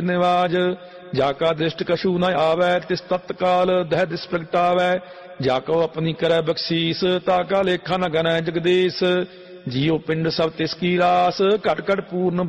निवाज जाका दृष्ट कछु न आवै तिस तत्काल दह दिस प्रगटावै जाको अपनी करे बख्शीस ताका लेखा न गनै जगदीश जियो पिंड सब तिसकी रास घट घट पूर्ण